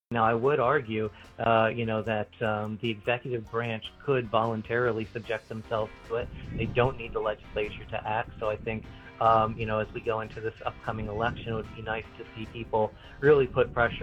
Now, I would argue, that the executive branch could voluntarily subject themselves to it. They don't need the legislature to act. So I think, as we go into this upcoming election, it would be nice to see people really put pressure